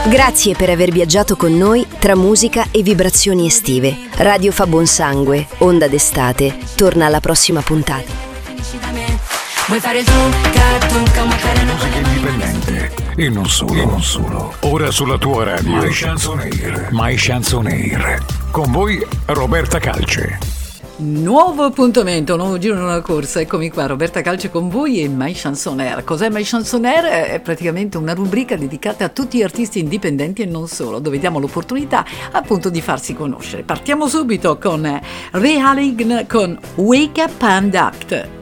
Grazie per aver viaggiato con noi tra musica e vibrazioni estive. Radio fa buon sangue, onda d'estate, torna alla prossima puntata. Musica indipendente e non solo. Ora sulla tua radio My Chanson Air. Con voi Roberta Calce. Nuovo appuntamento, nuovo giro in una corsa. Eccomi qua, Roberta Calce con voi e My Chanson Air. Cos'è My Chanson Air? È praticamente una rubrica dedicata a tutti gli artisti indipendenti e non solo, dove diamo l'opportunità appunto di farsi conoscere. Partiamo subito con Ray Halign con Wake Up and Act.